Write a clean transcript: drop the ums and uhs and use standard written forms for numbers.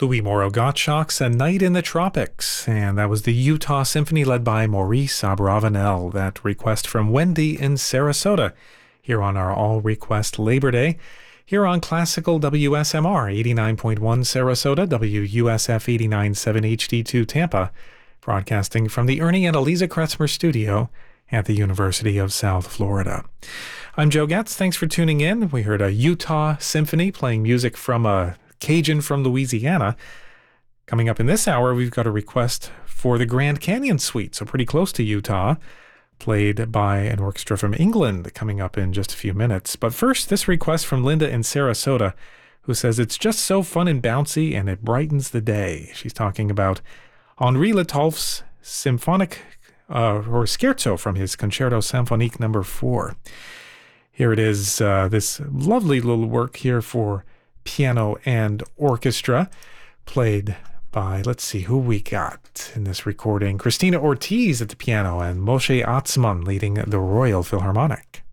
Louis Moreau Gottschalk's A Night in the Tropics, and that was the Utah Symphony led by Maurice Abravanel. That request from Wendy in Sarasota, here on our All Request Labor Day, here on Classical WSMR 89.1 Sarasota, WUSF 89.7 HD2 Tampa, broadcasting from the Ernie and Eliza Kretzmer studio at the University of South Florida. I'm Joe Getz. Thanks for tuning in. We heard a Utah Symphony playing music from a Cajun from Louisiana. Coming up in this hour, we've got a request for the Grand Canyon Suite, so pretty close to Utah, played by an orchestra from England, coming up in just a few minutes. But first, this request from Linda in Sarasota, who says it's just so fun and bouncy and it brightens the day. She's talking about Henri Letolf's symphonic or scherzo from his Concerto Symphonique No. 4. Here it is, this lovely little work here for piano and orchestra, played by, let's see who we got in this recording. Christina Ortiz at the piano and Moshe Atzman leading the Royal Philharmonic.